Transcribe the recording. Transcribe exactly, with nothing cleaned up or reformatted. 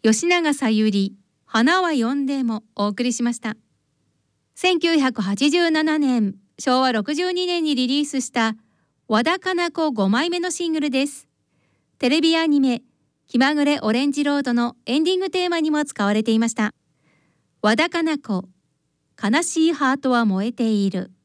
吉永小百合、花は呼んでもお送りしました。せんきゅうひゃくはちじゅうななねん、しょうわろくじゅうにねんにリリースした和田佳奈子ごまいめのシングルです。テレビアニメ気まぐれオレンジロードのエンディングテーマにも使われていました。和田佳奈子、悲しいハートは燃えている。